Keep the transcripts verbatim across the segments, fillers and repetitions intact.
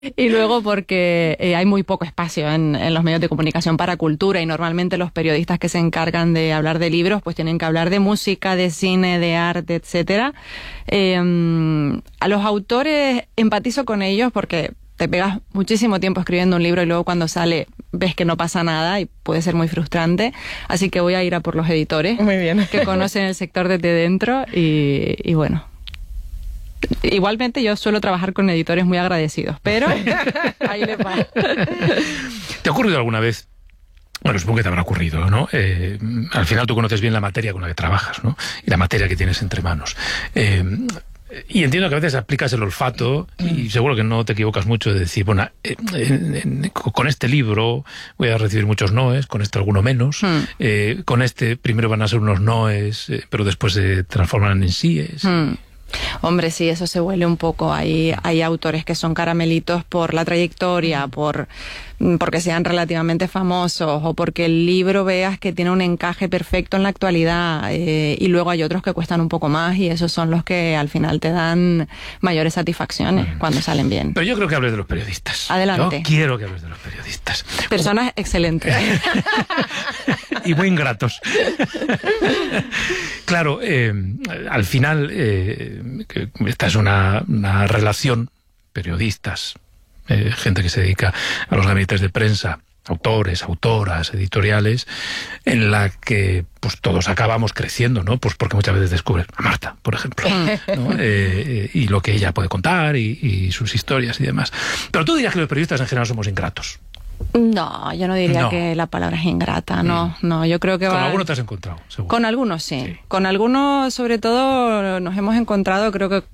Y luego porque eh, hay muy poco espacio en, en los medios de comunicación para cultura y normalmente los periodistas que se encargan de hablar de libros pues tienen que hablar de música, de cine, de arte, etcétera. Eh, a los autores empatizo con ellos porque te pegas muchísimo tiempo escribiendo un libro y luego cuando sale ves que no pasa nada y puede ser muy frustrante. Así que voy a ir a por los editores. Muy bien. Que conocen el sector desde dentro y, y bueno. Igualmente yo suelo trabajar con editores muy agradecidos, pero ahí le pasa. ¿Te ha ocurrido alguna vez? Bueno, supongo que te habrá ocurrido, ¿no? Eh, al final tú conoces bien la materia con la que trabajas, ¿no? Y la materia que tienes entre manos. Eh, y entiendo que a veces aplicas el olfato y seguro que no te equivocas mucho de decir, bueno, eh, en, en, con este libro voy a recibir muchos noes, con este alguno menos, mm. eh, con este primero van a ser unos noes, eh, pero después se transforman en síes. Mm. Hombre, sí, eso se huele un poco. Hay, hay autores que son caramelitos por la trayectoria, por porque sean relativamente famosos o porque el libro veas que tiene un encaje perfecto en la actualidad, eh, y luego hay otros que cuestan un poco más y esos son los que al final te dan mayores satisfacciones mm. cuando salen bien. Pero yo creo que hables de los periodistas. Adelante. Yo quiero que hables de los periodistas. Personas oh. excelentes. Y muy ingratos. Claro, eh, al final eh, esta es una, una relación, periodistas, eh, gente que se dedica a los gabinetes de prensa, autores, autoras, editoriales, en la que pues todos acabamos creciendo, ¿no? Pues porque muchas veces descubres a Marta, por ejemplo, ¿no? eh, y lo que ella puede contar y, y sus historias y demás. Pero tú dirías que los periodistas en general somos ingratos. No, yo no diría no. que la palabra es ingrata, no, mm. no, yo creo que Con va... algunos te has encontrado, seguro. Con algunos sí. sí, con algunos sobre todo nos hemos encontrado, creo que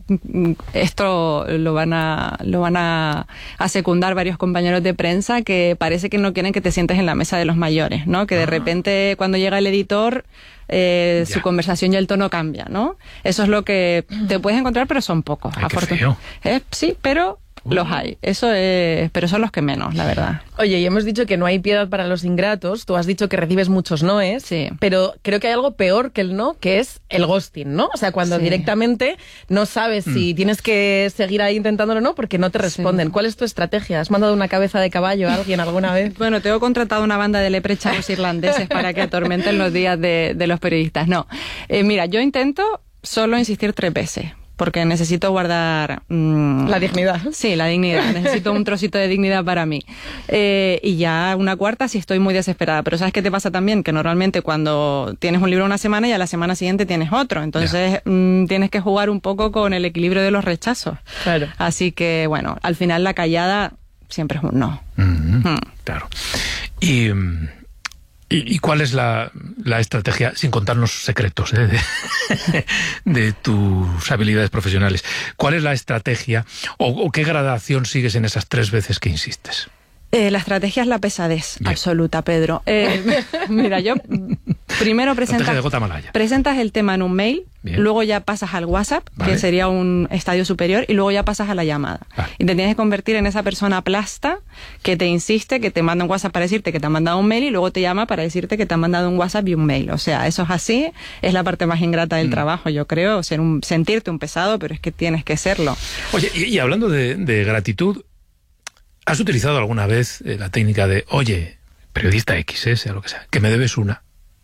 esto lo van a lo van a, a secundar varios compañeros de prensa que parece que no quieren que te sientes en la mesa de los mayores, ¿no? Que de ah. repente cuando llega el editor eh, su conversación y el tono cambia, ¿no? Eso es lo que te puedes encontrar, pero son pocos. Ay, qué feo. Eh, sí, pero... Los hay, eso es, pero son los que menos, la verdad. Oye, y hemos dicho que no hay piedad para los ingratos, tú has dicho que recibes muchos noes, sí. pero creo que hay algo peor que el no, que es el ghosting, ¿no? O sea, cuando sí. directamente no sabes mm. si tienes que seguir ahí intentándolo o no, porque no te responden. Sí. ¿Cuál es tu estrategia? ¿Has mandado una cabeza de caballo a alguien alguna vez? Bueno, tengo contratado una banda de leprechauns irlandeses para que atormenten los días de, de los periodistas. No, eh, mira, yo intento solo insistir tres veces. Porque necesito guardar... Mmm, la dignidad. Sí, la dignidad. Necesito un trocito de dignidad para mí. Eh, y ya una cuarta si estoy muy desesperada. Pero ¿sabes qué te pasa también? Que normalmente cuando tienes un libro una semana y a la semana siguiente tienes otro. Entonces mmm, tienes que jugar un poco con el equilibrio de los rechazos. Claro. Así que, bueno, al final la callada siempre es un no. Mm-hmm. Mm. Claro. Y... Um... ¿Y, ¿Y cuál es la, la estrategia, sin contarnos secretos ¿eh? de, de tus habilidades profesionales? ¿Cuál es la estrategia o, o qué gradación sigues en esas tres veces que insistes? Eh, la estrategia es la pesadez Bien. absoluta, Pedro. Eh, mira, yo primero presentas, presentas el tema en un mail, Bien. luego ya pasas al WhatsApp, vale. que sería un estadio superior, y luego ya pasas a la llamada. Vale. Y te tienes que convertir en esa persona plasta que te insiste, que te manda un WhatsApp para decirte que te ha mandado un mail y luego te llama para decirte que te ha mandado un WhatsApp y un mail. O sea, eso es así, es la parte más ingrata del mm. trabajo, yo creo, ser un, sentirte un pesado, pero es que tienes que serlo. Oye, y, y hablando de, de gratitud, ¿has utilizado alguna vez eh, la técnica de, oye, periodista X, ese o lo que sea, que me debes una?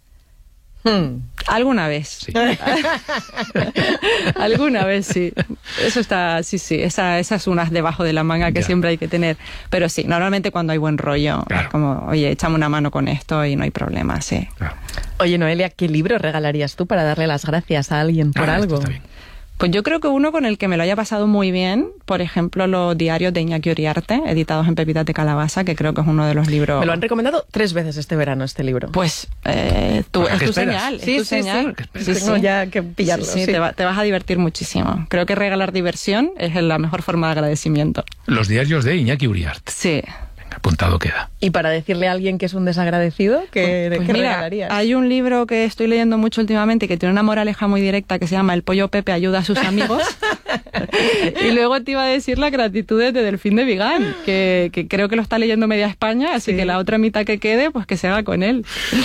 Hmm. Alguna vez. Sí. Alguna vez, sí. Eso está, sí, sí. Esa, esas unas debajo de la manga que ya. siempre hay que tener. Pero sí, normalmente cuando hay buen rollo, claro. es como, oye, échame una mano con esto y no hay problema, sí. Claro. Oye, Noelia, ¿qué libro regalarías tú para darle las gracias a alguien por ah, algo? Esto está bien. Pues yo creo que uno con el que me lo haya pasado muy bien, por ejemplo, los diarios de Iñaki Uriarte, editados en Pepitas de Calabaza, que creo que es uno de los libros... Me lo han recomendado tres veces este verano, este libro. Pues eh, tú, es tu esperas? señal, sí, es tu sí, señal. Sí, sí, Tengo sí. ya que pillarlo. Sí, sí, sí. Te, va, te vas a divertir muchísimo. Creo que regalar diversión es la mejor forma de agradecimiento. Los diarios de Iñaki Uriarte. Sí. Apuntado queda. Y para decirle a alguien que es un desagradecido, ¿qué, pues, pues ¿qué mira, regalarías? Hay un libro que estoy leyendo mucho últimamente que tiene una moraleja muy directa que se llama El pollo Pepe ayuda a sus amigos. Y luego te iba a decir las gratitudes de Delfín de Vigán, que, que creo que lo está leyendo media España, así sí. que la otra mitad que quede, pues que se haga con él.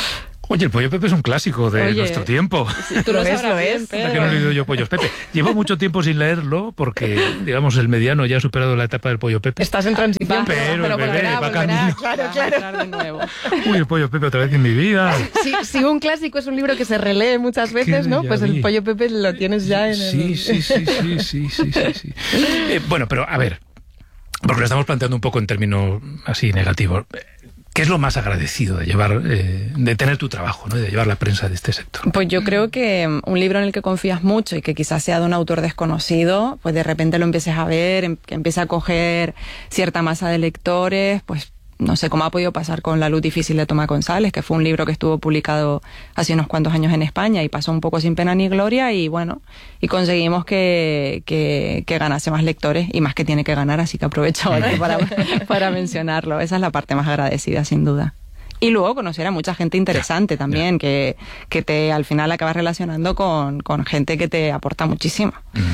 Oye, el Pollo Pepe es un clásico de Oye, nuestro tiempo. Tú lo ves, lo es. ¿Por qué no he leído yo Pollos Pepe? Llevo mucho tiempo sin leerlo porque, digamos, el mediano ya ha superado la etapa del Pollo Pepe. Estás en transición, pero, pero el bebé volverá, va volverá, camino. Claro, claro. De nuevo. Uy, el Pollo Pepe otra vez en mi vida. Si, si un clásico es un libro que se relee muchas veces, ¿no? Pues el Pollo Pepe lo tienes ya en el... Sí, sí, sí, sí, sí, sí, sí, sí. Eh, bueno, pero a ver, porque lo estamos planteando un poco en términos así negativos. ¿Qué es lo más agradecido de llevar, eh, de tener tu trabajo, ¿no? De llevar la prensa de este sector? Pues yo creo que un libro en el que confías mucho y que quizás sea de un autor desconocido, pues de repente lo empieces a ver, que empiece a coger cierta masa de lectores, pues no sé cómo ha podido pasar con La luz difícil de Tomás González, que fue un libro que estuvo publicado hace unos cuantos años en España y pasó un poco sin pena ni gloria y bueno, y conseguimos que, que, que ganase más lectores y más que tiene que ganar, así que aprovecho ahora para, para mencionarlo. Esa es la parte más agradecida, sin duda. Y luego conocer a mucha gente interesante ya, también, ya. que, que te al final acabas relacionando con, con gente que te aporta muchísimo.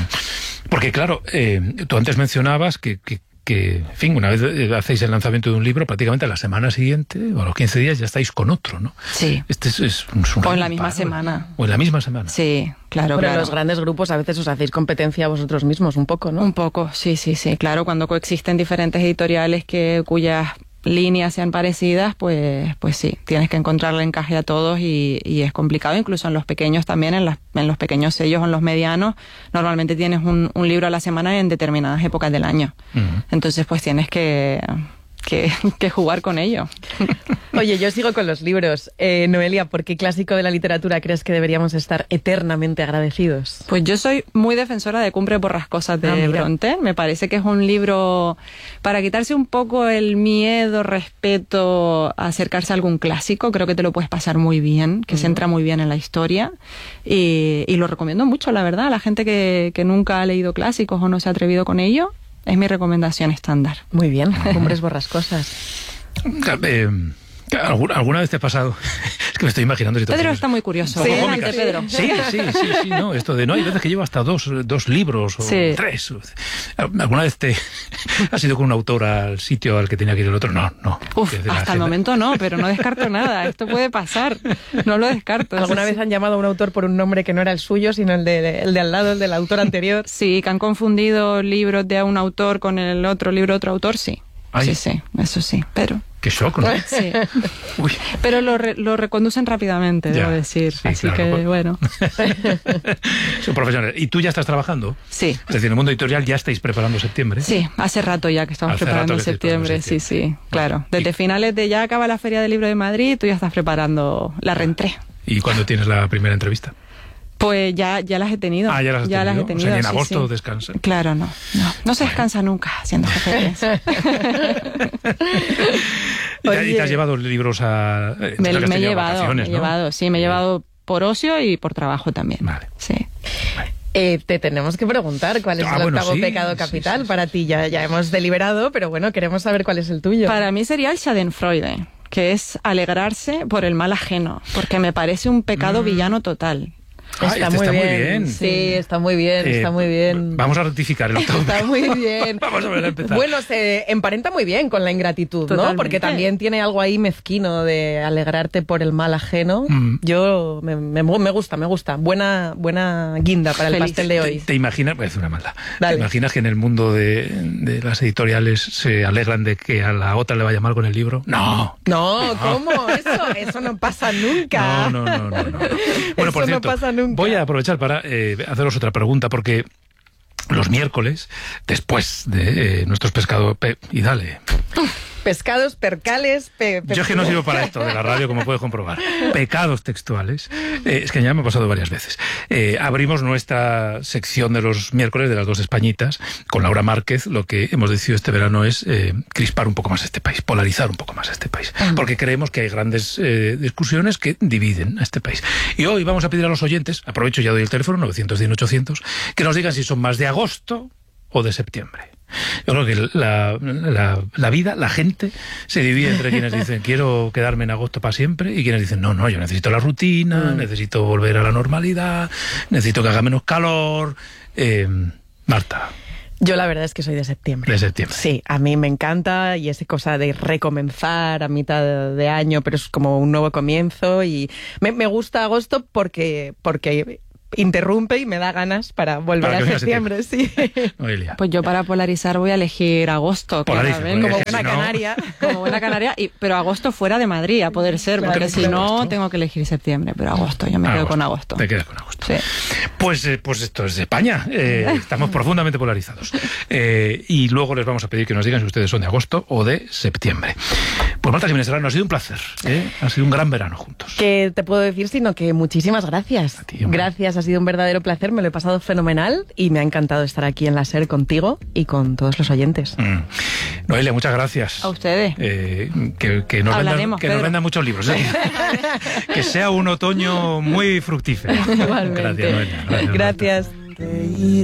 Porque claro, eh, tú antes mencionabas que... que que, en fin, una vez hacéis el lanzamiento de un libro, prácticamente a la semana siguiente, o a los quince días, ya estáis con otro, ¿no? Sí. Este es, es un, es un o en la misma paro, semana. O en la misma semana. Sí, claro, Pero claro. en los grandes grupos a veces os hacéis competencia a vosotros mismos, un poco, ¿no? Un poco, sí, sí, sí. Claro, cuando coexisten diferentes editoriales que cuyas líneas sean parecidas, pues pues sí, tienes que encontrarle encaje a todos y, y es complicado, incluso en los pequeños también, en, las, en los pequeños sellos o en los medianos, normalmente tienes un, un libro a la semana en determinadas épocas del año. Uh-huh. Entonces pues tienes que, que, que jugar con ello. Oye, yo sigo con los libros. Eh, Noelia, ¿por qué clásico de la literatura crees que deberíamos estar eternamente agradecidos? Pues yo soy muy defensora de Cumbres borrascosas de ah, Brontë. Me parece que es un libro para quitarse un poco el miedo, respeto a acercarse a algún clásico. Creo que te lo puedes pasar muy bien, que uh-huh. se entra muy bien en la historia. Y, y lo recomiendo mucho, la verdad. A la gente que, que nunca ha leído clásicos o no se ha atrevido con ello, es mi recomendación estándar. Muy bien, Cumbres borrascosas. Eh... ¿Alguna, ¿Alguna vez te ha pasado? Es que me estoy imaginando situaciones... Pedro está muy curioso. Sí, ¿eh? Pedro. Sí, sí, sí, sí, no, esto de no, hay veces que llevo hasta dos, dos libros o sí. tres. ¿Alguna vez te has ido con un autor al sitio al que tenía que ir el otro? No, no. Uf, hasta agenda. El momento no, pero no descarto nada. Esto puede pasar, no lo descarto. ¿Alguna sí, vez sí. han llamado a un autor por un nombre que no era el suyo, sino el de, el de al lado, el del autor anterior? Sí, que han confundido libros de un autor con el otro libro de otro autor, sí. Ay. Sí, sí, eso sí, pero... Qué shock, ¿no? Sí. Uy. Pero lo, re, lo reconducen rápidamente, ya, debo decir. Sí, así claro, que, bueno. Son profesionales. ¿Y tú ya estás trabajando? Sí. Es decir, en el mundo editorial ya estáis preparando septiembre. Sí, hace rato ya que estamos hace preparando septiembre. septiembre. Sí, sí, claro. Desde y... finales de ya acaba la Feria del Libro de Madrid, tú ya estás preparando la reentrée. ¿Y cuándo tienes la primera entrevista? Pues ya, ya las he tenido. Ah, ya las, has ya tenido? las he tenido. O sea, ni en sí, agosto sí. descansan. Claro, no. No, no se descansa bueno. nunca siendo jefe. ¿Y, te, ¿Y te has llevado libros a...? Me, me he llevado, me he ¿no? llevado, sí, me he llevado por ocio y por trabajo también. Vale. Sí. Vale. Eh, te tenemos que preguntar cuál es ah, el bueno, octavo sí, pecado capital sí, sí, para sí. ti. Ya, ya hemos deliberado, pero bueno, queremos saber cuál es el tuyo. Para mí sería el Schadenfreude, que es alegrarse por el mal ajeno, porque me parece un pecado mm. villano total. Ah, está, este muy, está bien. muy bien. Sí, está muy bien, eh, está muy bien. Vamos a rectificar el octavo. Está muy bien. Vamos a ver a empezar. Bueno, se emparenta muy bien con la ingratitud, Totalmente. ¿no? Porque también tiene algo ahí mezquino de alegrarte por el mal ajeno. Mm. Yo, me, me, me gusta, me gusta. Buena, buena guinda para el Feliz. pastel de hoy. ¿Te, te imaginas? Voy a decir una maldad. ¿Te imaginas que en el mundo de, de las editoriales se alegran de que a la otra le vaya mal con el libro? No. No, no. ¿Cómo? Eso, eso no pasa nunca. No, no, no, no. no. Bueno, eso por cierto, no pasa nunca. Voy a aprovechar para eh, haceros otra pregunta, porque los miércoles, después de eh, nuestros pescados... Pe y dale... Pescados, percales... Pe Yo es que no sirvo para esto de la radio, como puedes comprobar. Pecados textuales. Eh, es que ya me ha pasado varias veces. Eh, abrimos nuestra sección de los miércoles de las dos Españitas con Laura Márquez. Lo que hemos decidido este verano es eh, crispar un poco más este país, polarizar un poco más este país. Porque creemos que hay grandes eh, discusiones que dividen a este país. Y hoy vamos a pedir a los oyentes, aprovecho y ya doy el teléfono, novecientos diez, ochocientos, que nos digan si son más de agosto o de septiembre. Yo creo que la, la, la vida, la gente, se divide entre quienes dicen quiero quedarme en agosto para siempre y quienes dicen no, no, yo necesito la rutina, mm. necesito volver a la normalidad, necesito que haga menos calor. Eh, Marta. Yo la verdad es que soy de septiembre. De septiembre. Sí, a mí me encanta y esa cosa de recomenzar a mitad de año, pero es como un nuevo comienzo y me, me gusta agosto porque... porque interrumpe y me da ganas para volver para a septiembre, septiembre, sí. Noelia. Pues yo para polarizar voy a elegir agosto. Polariza, ven, como buena si canaria. No... Como buena canaria, y, pero agosto fuera de Madrid, a poder ser, claro, porque si no agosto. Tengo que elegir septiembre, pero agosto, yo me agosto. quedo con agosto. Te quedas con agosto. Sí. Pues, eh, pues esto es de España, eh, estamos profundamente polarizados. Eh, y luego les vamos a pedir que nos digan si ustedes son de agosto o de septiembre. Pues Marta Jiménez Serrano, ha sido un placer, ¿eh? Ha sido un gran verano juntos. ¿Qué te puedo decir? Sino que muchísimas gracias. A ti, gracias, ha sido un verdadero placer, me lo he pasado fenomenal y me ha encantado estar aquí en la SER contigo y con todos los oyentes. Mm. Noelia, muchas gracias. A ustedes. Eh, que que, nos, vendan, que nos vendan muchos libros. ¿eh? Que sea un otoño muy fructífero. Igualmente. Gracias, Noelia. Gracias. Gracias.